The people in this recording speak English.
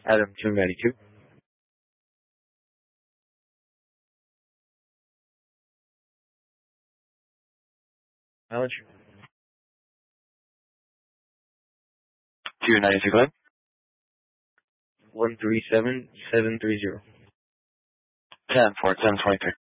Adam 292. Mileage? 292, go ahead. 137730. 10 for 723.